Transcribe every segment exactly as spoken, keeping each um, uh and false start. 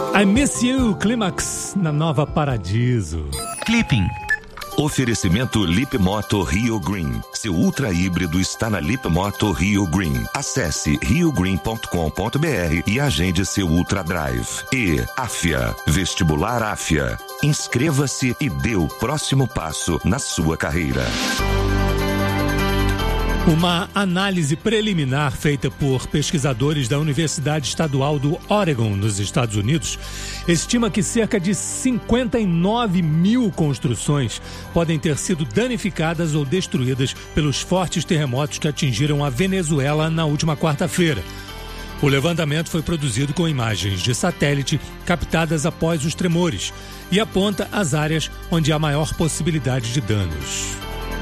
I Miss You, Clímax, na Nova Paradiso. Clipping. Oferecimento Lip Moto Rio Green. Seu ultra híbrido está na Lip Moto Rio Green. Acesse rio green ponto com ponto b r e agende seu Ultra Drive. E Afia, Vestibular Afia. Inscreva-se e dê o próximo passo na sua carreira. Uma análise preliminar feita por pesquisadores da Universidade Estadual do Oregon, nos Estados Unidos, estima que cerca de cinquenta e nove mil construções podem ter sido danificadas ou destruídas pelos fortes terremotos que atingiram a Venezuela na última quarta-feira. O levantamento foi produzido com imagens de satélite captadas após os tremores e aponta as áreas onde há maior possibilidade de danos.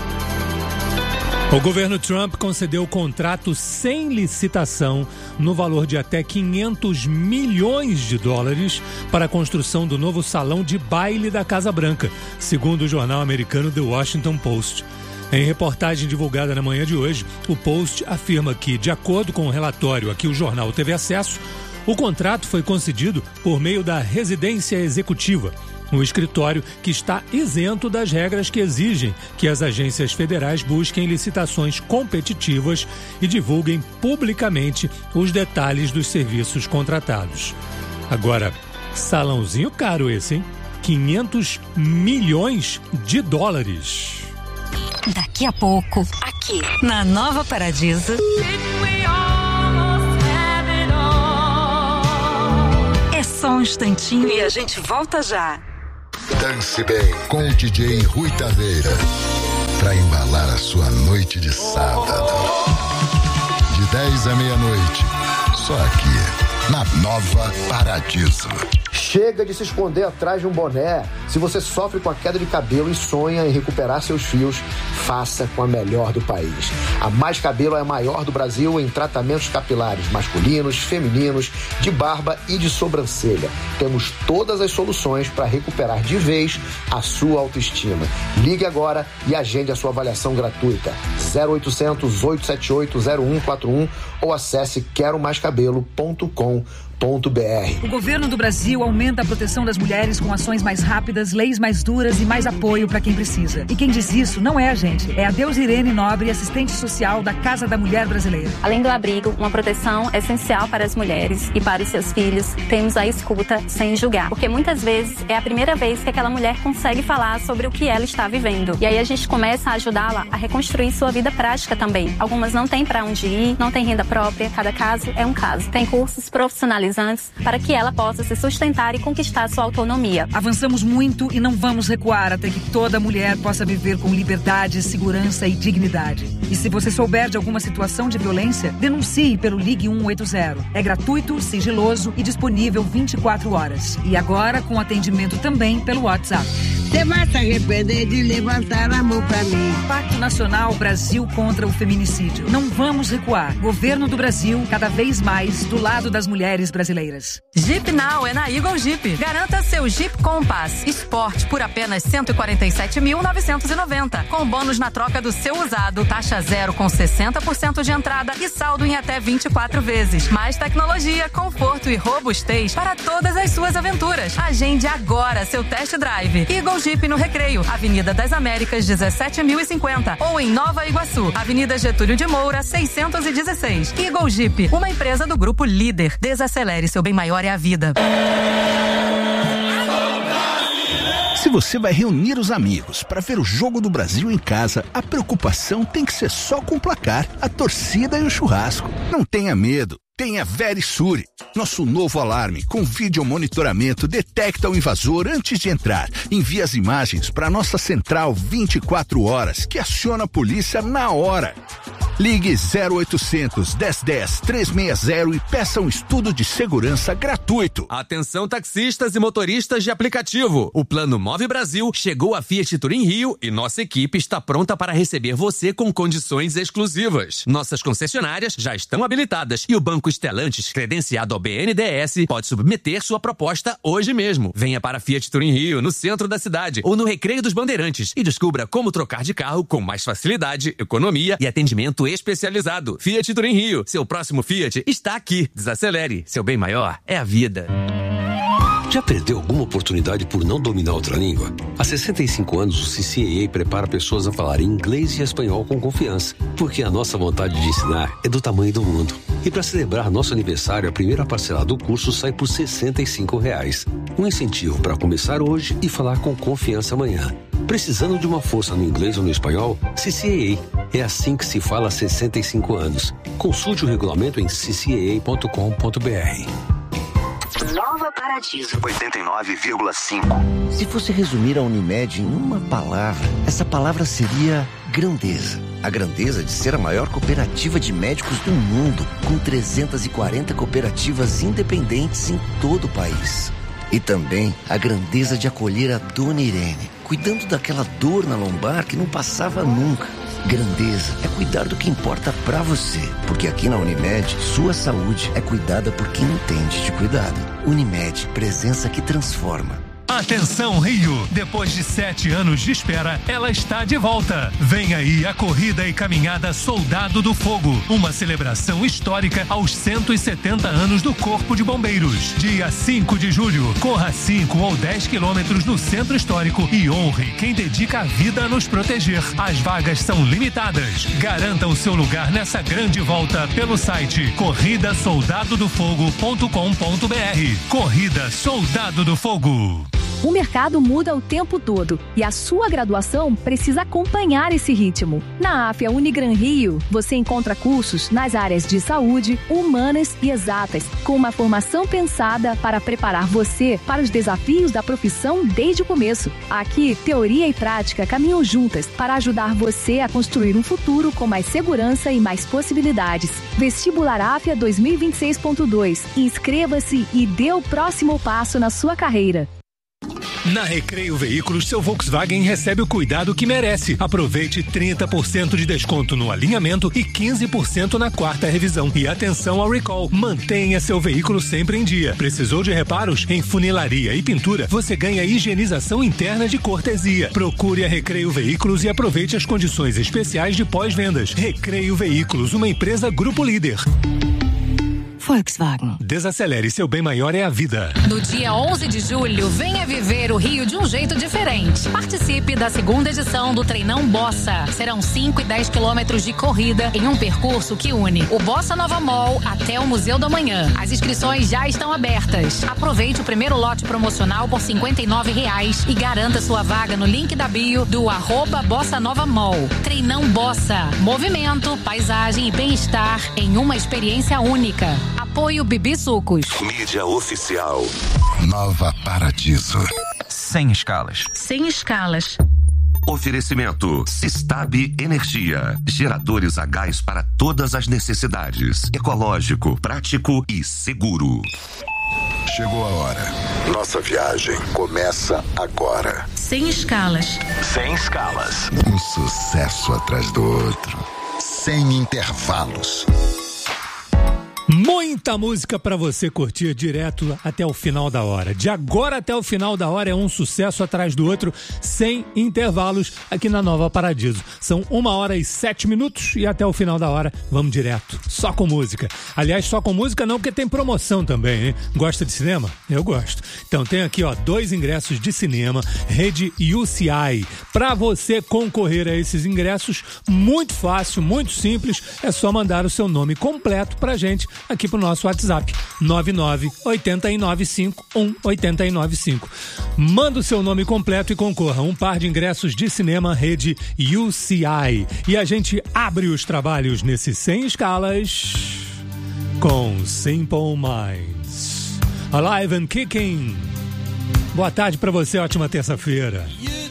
O governo Trump concedeu contrato sem licitação no valor de até quinhentos milhões de dólares para a construção do novo salão de baile da Casa Branca, segundo o jornal americano The Washington Post. Em reportagem divulgada na manhã de hoje, o Post afirma que, de acordo com o relatório a que o jornal teve acesso, o contrato foi concedido por meio da residência executiva, um escritório que está isento das regras que exigem que as agências federais busquem licitações competitivas e divulguem publicamente os detalhes dos serviços contratados. Agora, salãozinho caro esse, hein? quinhentos milhões de dólares. Daqui a pouco, aqui na Nova Paradiso. É só um instantinho e a gente volta já. Dance bem com o D J Rui Taveira, pra embalar a sua noite de sábado. De dez à meia-noite, só aqui, na Nova Paradiso. Chega de se esconder atrás de um boné. Se você sofre com a queda de cabelo e sonha em recuperar seus fios, faça com a melhor do país. A Mais Cabelo é a maior do Brasil em tratamentos capilares masculinos, femininos, de barba e de sobrancelha. Temos todas as soluções para recuperar de vez a sua autoestima. Ligue agora e agende a sua avaliação gratuita. zero oitocentos, oito sete oito, zero um quatro um ou acesse quero mais cabelo ponto com ponto b r. O governo do Brasil aumenta a proteção das mulheres com ações mais rápidas, leis mais duras e mais apoio para quem precisa. E quem diz isso não é a gente, é a Deusirene Nobre, assistente social da Casa da Mulher Brasileira. Além do abrigo, uma proteção essencial para as mulheres e para os seus filhos, temos a escuta sem julgar. Porque muitas vezes é a primeira vez que aquela mulher consegue falar sobre o que ela está vivendo. E aí a gente começa a ajudá-la a reconstruir sua vida prática também. Algumas não têm para onde ir, não têm renda própria, cada caso é um caso. Tem cursos profissionalizados para que ela possa se sustentar e conquistar sua autonomia. Avançamos muito e não vamos recuar até que toda mulher possa viver com liberdade, segurança e dignidade. E se você souber de alguma situação de violência, denuncie pelo Ligue um oito zero. É gratuito, sigiloso e disponível vinte e quatro horas. E agora com atendimento também pelo WhatsApp. Você vai se arrepender de levantar a mão pra mim. Pacto Nacional Brasil contra o Feminicídio. Não vamos recuar. Governo do Brasil, cada vez mais do lado das mulheres brasileiras. Jeep Now é na Eagle Jeep. Garanta seu Jeep Compass Sport por apenas cento e quarenta e sete mil, novecentos e noventa. Com bônus na troca do seu usado, taxa zero com sessenta por cento de entrada e saldo em até vinte e quatro vezes. Mais tecnologia, conforto e robustez para todas as suas aventuras. Agende agora seu test drive. Eagle Jeep no Recreio, Avenida das Américas, dezessete mil e cinquenta, ou em Nova Iguaçu, Avenida Getúlio de Moura, seiscentos e dezesseis. Eagle Jeep, uma empresa do Grupo Líder. Desacelere, seu bem maior é a vida. Se você vai reunir os amigos para ver o Jogo do Brasil em casa, a preocupação tem que ser só com o placar, a torcida e o churrasco. Não tenha medo. Tenha Verisure. Nosso novo alarme com vídeo monitoramento detecta o invasor antes de entrar. Envia as imagens para nossa central vinte e quatro horas, que aciona a polícia na hora. Ligue zero oitocentos, dez dez, trezentos e sessenta e peça um estudo de segurança gratuito. Atenção taxistas e motoristas de aplicativo. O Plano Move Brasil chegou a Fiat Turim Rio e nossa equipe está pronta para receber você com condições exclusivas. Nossas concessionárias já estão habilitadas e o Banco Stellantis, credenciado ao B N D E S, pode submeter sua proposta hoje mesmo. Venha para Fiat Turim Rio, no centro da cidade, ou no Recreio dos Bandeirantes e descubra como trocar de carro com mais facilidade, economia e atendimento especializado. Fiat Turim Rio, seu próximo Fiat está aqui. Desacelere, seu bem maior é a vida. Já perdeu alguma oportunidade por não dominar outra língua? Há sessenta e cinco anos, o C C A A prepara pessoas a falar inglês e espanhol com confiança, porque a nossa vontade de ensinar é do tamanho do mundo. E para celebrar nosso aniversário, a primeira parcela do curso sai por sessenta e cinco reais. Um incentivo para começar hoje e falar com confiança amanhã. Precisando de uma força no inglês ou no espanhol? C C A A. É assim que se fala há sessenta e cinco anos. Consulte o regulamento em c c a a ponto com ponto b r. Nova Paradiso oitenta e nove vírgula cinco. Se fosse resumir a Unimed em uma palavra, essa palavra seria grandeza. A grandeza de ser a maior cooperativa de médicos do mundo, com trezentas e quarenta cooperativas independentes em todo o país. E também a grandeza de acolher a Dona Irene, cuidando daquela dor na lombar que não passava nunca. Grandeza é cuidar do que importa pra você, porque aqui na Unimed, sua saúde é cuidada por quem entende de cuidado. Unimed, presença que transforma. Atenção, Rio! Depois de sete anos de espera, ela está de volta. Vem aí a Corrida e Caminhada Soldado do Fogo, uma celebração histórica aos cento e setenta anos do Corpo de Bombeiros. Dia cinco de julho, corra cinco ou dez quilômetros no Centro Histórico e honre quem dedica a vida a nos proteger. As vagas são limitadas. Garanta o seu lugar nessa grande volta pelo site corrida soldado do fogo ponto com ponto b r. Corrida Soldado do Fogo. O mercado muda o tempo todo e a sua graduação precisa acompanhar esse ritmo. Na AFIA Unigran Rio, você encontra cursos nas áreas de saúde, humanas e exatas, com uma formação pensada para preparar você para os desafios da profissão desde o começo. Aqui, teoria e prática caminham juntas para ajudar você a construir um futuro com mais segurança e mais possibilidades. Vestibular AFIA dois mil e vinte e seis ponto dois. Inscreva-se e dê o próximo passo na sua carreira. Na Recreio Veículos, seu Volkswagen recebe o cuidado que merece. Aproveite trinta por cento de desconto no alinhamento e quinze por cento na quarta revisão. E atenção ao recall, mantenha seu veículo sempre em dia. Precisou de reparos? Em funilaria e pintura, você ganha higienização interna de cortesia. Procure a Recreio Veículos e aproveite as condições especiais de pós-vendas. Recreio Veículos, uma empresa Grupo Líder. Volkswagen. Desacelere, seu bem maior é a vida. No dia onze de julho, venha viver o Rio de um jeito diferente. Participe da segunda edição do Treinão Bossa. Serão cinco e dez quilômetros de corrida em um percurso que une o Bossa Nova Mall até o Museu do Amanhã. As inscrições já estão abertas. Aproveite o primeiro lote promocional por cinquenta e nove reais e garanta sua vaga no link da bio do arroba Bossa Nova Mall. Treinão Bossa. Movimento, paisagem e bem-estar em uma experiência única. Apoio Bibi Sucos. Mídia oficial. Nova Paradiso. Sem escalas. Sem escalas. Oferecimento Sistab Energia. Geradores a gás para todas as necessidades. Ecológico, prático e seguro. Chegou a hora. Nossa viagem começa agora. Sem escalas. Sem escalas. Um sucesso atrás do outro. Sem intervalos. Muita música para você curtir direto até o final da hora. De agora até o final da hora é um sucesso atrás do outro, sem intervalos, aqui na Nova Paradiso. São uma hora e sete minutos e até o final da hora vamos direto, só com música. Aliás, só com música não, porque tem promoção também, hein? Gosta de cinema? Eu gosto. Então tem aqui, ó, dois ingressos de cinema, rede U C I. Para você concorrer a esses ingressos, muito fácil, muito simples, é só mandar o seu nome completo pra gente aqui pro nosso WhatsApp, nove nove oito nove cinco um oito nove cinco. Manda o seu nome completo e concorra a um par de ingressos de cinema rede U C I. E a gente abre os trabalhos nesse Sem Escalas com Simple Minds. Alive and Kicking. Boa tarde pra você, ótima terça-feira.